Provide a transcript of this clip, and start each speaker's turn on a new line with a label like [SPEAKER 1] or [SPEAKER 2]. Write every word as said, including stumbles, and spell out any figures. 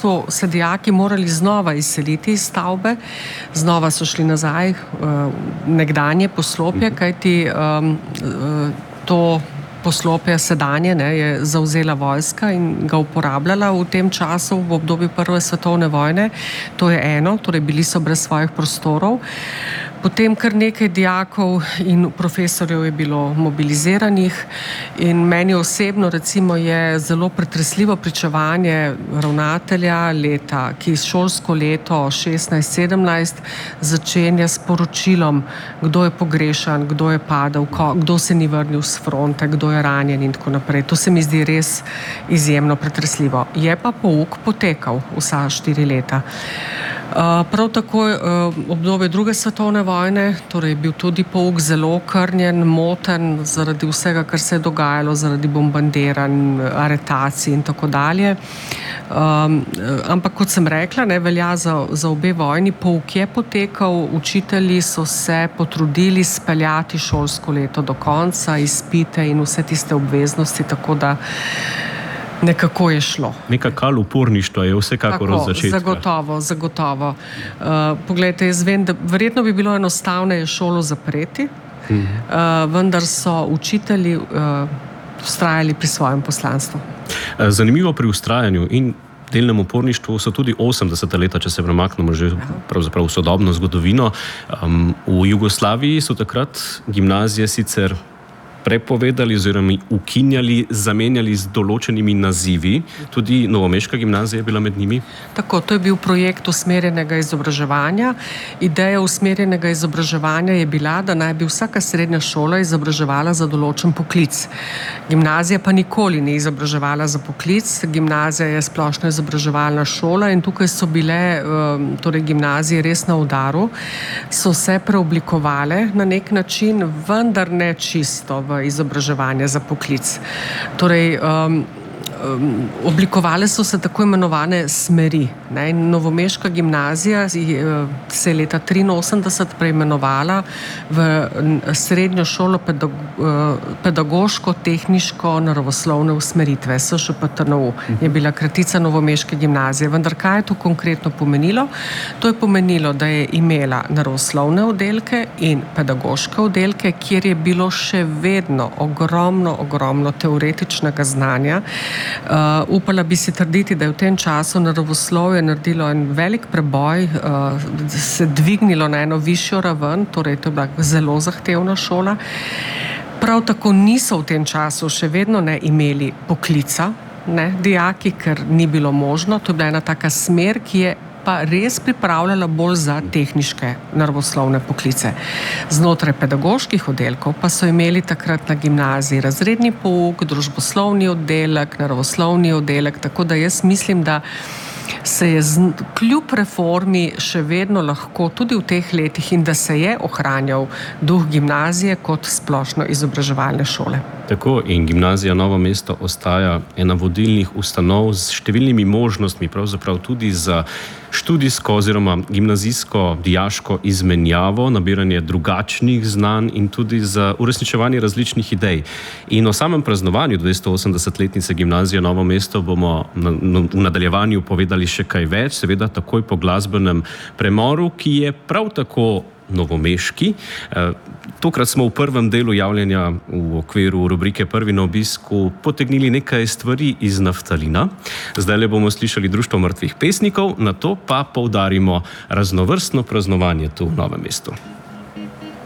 [SPEAKER 1] bistvu se dijaki morali znova izseliti iz stavbe, znova so šli nazaj v nekdanje poslopje, kajti um, to poslopje sedanje ne, je zavzela vojska in ga uporabljala v tem času, v obdobju Prve svetovne vojne. To je eno, torej bili so brez svojih prostorov. Potem kar nekaj dijakov in profesorjev je bilo mobiliziranih in meni osebno recimo je zelo pretresljivo pričevanje ravnatelja leta, ki šolsko leto šestnajst sedemnajst začenja s poročilom, kdo je pogrešan, kdo je padel, kdo se ni vrnil s fronte, kdo je ranjen in tako naprej. To se mi zdi res izjemno pretresljivo. Je pa pouk potekal vsa štiri leta. Prav tako obdobje druge svetovne vojne, torej je bil tudi pouk zelo okrnjen, moten zaradi vsega, kar se je dogajalo, zaradi bombardiranj, aretacij in tako dalje. Um, ampak kot sem rekla, ne, velja za, za obe vojni, pouk je potekal, učitelji so se potrudili speljati šolsko leto do konca, izpite in vse tiste obveznosti, tako da nekako je šlo.
[SPEAKER 2] Nekakal uporništvo je vsekakor od začetka.
[SPEAKER 1] Zagotovo, zagotovo. Uh, poglejte, jaz vem, da verjetno bi bilo enostavneje šolo zapreti, mhm. uh, vendar so učitelji uh, vztrajali pri svojem poslanstvu.
[SPEAKER 2] Zanimivo pri vztrajanju in delnem uporništvu so tudi osemdeseta leta, če se premaknemo že pravzaprav v sodobno zgodovino. Um, v Jugoslaviji so takrat gimnazije sicer prepovedali oziroma ukinjali, zamenjali z določenimi nazivi. Tudi novomeška gimnazija je bila med njimi?
[SPEAKER 1] Tako, to je bil projekt usmerjenega izobraževanja. Ideja usmerjenega izobraževanja je bila, da naj bi vsaka srednja šola izobraževala za določen poklic. Gimnazija pa nikoli ni izobraževala za poklic. Gimnazija je splošno izobraževalna šola in tukaj so bile torej gimnazije res na udaru. So se preoblikovale na nek način, vendar ne čisto v izobraževanje za poklic. Torej, um, um, oblikovale so se tako imenovane smeri. Ne? Novomeška gimnazija se je leta triinosemdeset preimenovala v srednjo šolo pedagoško-tehniško naravoslovne usmeritve. S Š P T N U je bila kratica Novomeške gimnazije. Vendar kaj je to konkretno pomenilo? To je pomenilo, da je imela naravoslovne oddelke in pedagoške oddelke, kjer je bilo še vedno ogromno, ogromno teoretičnega znanja. Uh, upala bi si trditi, da je v tem času naravoslovje naredilo en velik preboj, uh, se dvignilo na eno višjo raven, torej to je bila zelo zahtevna šola. Prav tako niso v tem času še vedno ne imeli poklica, ne, dijaki, ker ni bilo možno. To je bila ena taka smer, ki je pa res pripravljala bolj za tehniške naravoslovne poklice. Znotraj pedagoških oddelkov pa so imeli takrat na gimnaziji razredni pouk, družboslovni oddelek, naravoslovni oddelek, tako da jaz mislim, da se je z, kljub reformi še vedno lahko tudi v teh letih in da se je ohranjal duh gimnazije kot splošno izobraževalne šole.
[SPEAKER 2] Tako, in gimnazija Novo mesto ostaja ena vodilnih ustanov z številnimi možnostmi, pravzaprav tudi za študijsko oziroma gimnazijsko dijaško izmenjavo, nabiranje drugačnih znanj in tudi za uresničevanje različnih idej. In o samem praznovanju dvestoosemdesetletnice gimnazije Novo mesto bomo na, na, v nadaljevanju povedali še kaj več, seveda takoj po glasbenem premoru, ki je prav tako novomeški. Tokrat smo v prvem delu javljanja v okviru rubrike Prvi na obisku potegnili nekaj stvari iz naftalina. Zdaj le bomo slišali Društvo mrtvih pesnikov, nato pa poudarimo raznovrstno praznovanje tu v Novem mestu.